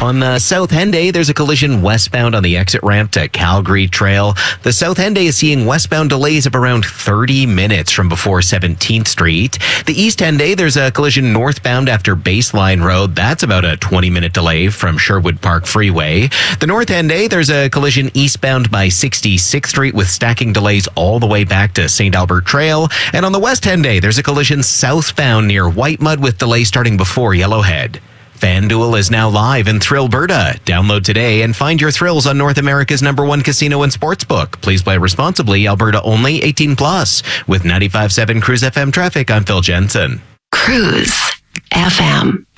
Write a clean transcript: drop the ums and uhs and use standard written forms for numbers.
On the South Henday, there's a collision westbound on the exit ramp to Calgary Trail. The South Henday is seeing westbound delays of around 30 minutes from before 17th Street. The East Henday, there's a collision northbound after Baseline Road. That's about a 20-minute delay from Sherwood Park Freeway. The North Henday, there's a collision eastbound by 66th Street with stacking delays all the way back to St. Albert Trail. And on the West Henday, there's a collision southbound near Whitemud with delays starting before Yellowhead. FanDuel is now live in Thrillberta. Download today and find your thrills on North America's #1 casino and sportsbook. Please play responsibly. Alberta only. 18+. With 95.7 Cruise FM traffic, I'm Phil Jensen. Cruise FM.